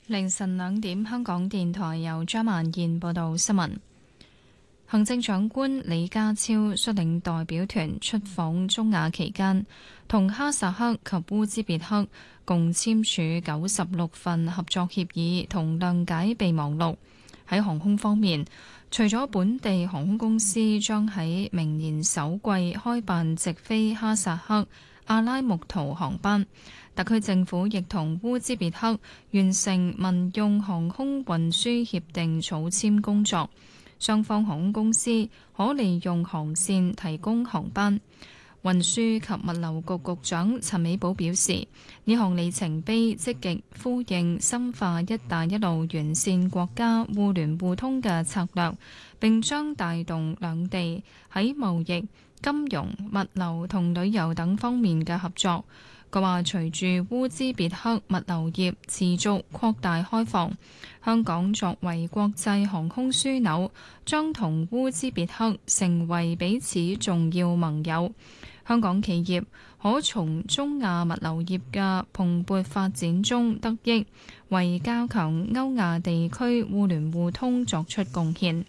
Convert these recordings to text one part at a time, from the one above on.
凌晨2點，香港電台由張萬燕報道新聞。行政長官李家超率領代表團出訪中亞期間，同哈薩克及烏茲別克共簽署96份合作協議同諒解備忘錄。喺航空方面，除咗本地航空公司將喺明年首季開辦直飛哈薩克阿拉木圖航班，特區政府亦同烏茲別克完成民用航空運輸協定草簽工作，雙方航空公司可利用航線提供航班。運輸及物流局局長陳美寶表示，呢項里程碑積極呼應深化「一帶一路」完善國家互聯互通嘅策略，並將帶動兩地喺貿易、金融、物流同旅遊等方面嘅合作。佢話：隨住烏茲別克物流業持續擴大開放，香港作為國際航空樞紐，將同烏茲別克成為彼此重要盟友。香港企業可從中亞物流業嘅蓬勃發展中得益，為加強歐亞地區互聯互通作出貢獻。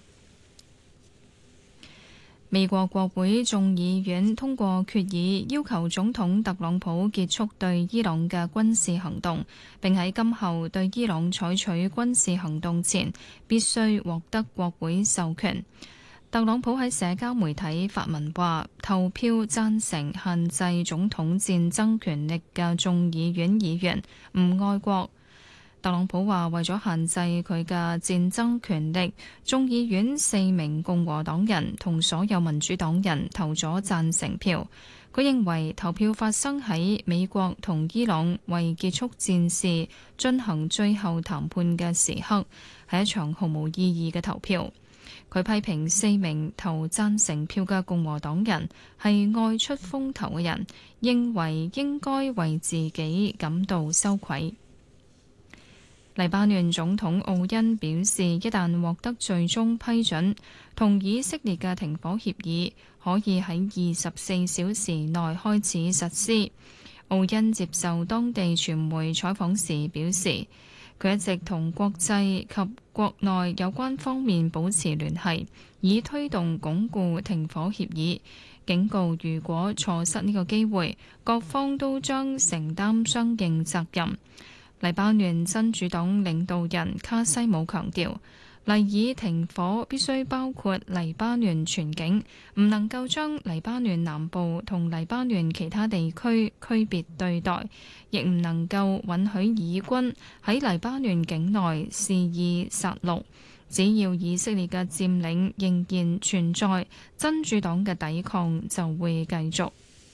美國國會眾議院通過決議，要求總統特朗普結束對伊朗嘅軍事行動，並喺今後對伊朗採取軍事行動前，必須獲得國會授權。特朗普喺社交媒體發文話，投票贊成限制總統戰爭權力嘅眾議院議員唔愛國。特朗普話，為咗限制佢嘅戰爭權力，眾議院4名共和黨人同所有民主黨人投咗贊成票。佢認為投票發生喺美國同伊朗為結束戰事進行最後談判嘅時刻，係一場毫無意義嘅投票。佢批評4名投贊成票嘅共和黨人係愛出風頭嘅人，認為應該為自己感到羞愧。黎巴嫩總統奧恩表示，一旦獲得最終批准，同以色列嘅停火協議可以喺24小時內開始實施。奧恩接受當地傳媒採訪時表示，佢一直同國際及國內有關方面保持聯繫，以推動鞏固停火協議，警告如果錯失呢個機會，各方都將承擔相應責任。黎巴嫩真主黨領導人卡西姆強調，黎以停火必須包括黎巴嫩全境，唔能夠將黎巴嫩南部同黎巴嫩其他地區區別對待，亦唔能夠允許以軍喺黎巴嫩境內肆意殺戮。只要以色列嘅佔領仍然存在，真主黨嘅抵抗就會繼續。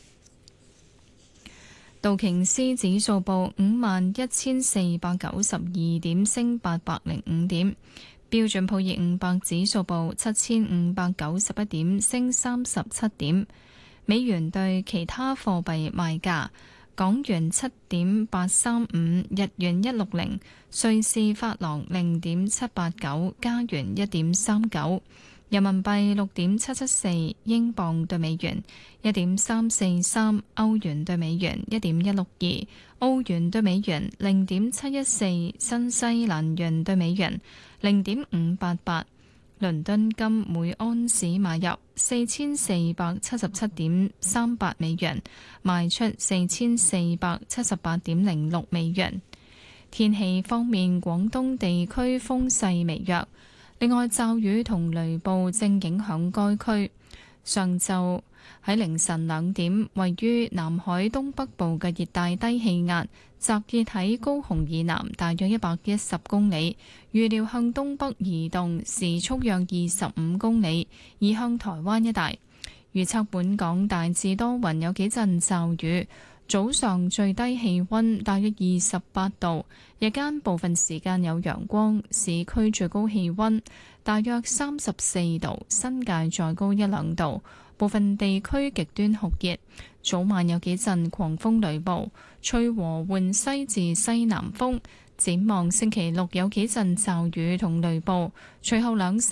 道瓊斯指數報51,492點，升805點；標準普爾500指數報7,591點，升37點。美元對其他貨幣賣價：港元7.835，日元160，瑞士法郎0.789，加元1.39。人民幣6.774，英鎊對美元1.343，歐元對美元1.162，澳元對美元0.714，新西蘭元對美元0.588。倫敦金每安士買入4477.38美元，賣出4478.06美元。天氣方面，廣東地區風勢微弱。另外，驟雨同雷暴正影響該區。上晝喺凌晨2點，位於南海東北部嘅熱帶低氣壓集結喺高雄以南大約110公里，預料向東北移動，時速約25公里，移向台灣一帶。預測本港大致多雲，有幾陣驟雨。早上最低氣溫大約28度，日間部分時間有陽光，市區最高氣溫大約34度，新界再高1-2度，部分地區極端酷熱，早晚有幾陣狂風雷暴，吹和緩西至西南風。展望星期六有幾陣驟雨同雷暴，隨後2-3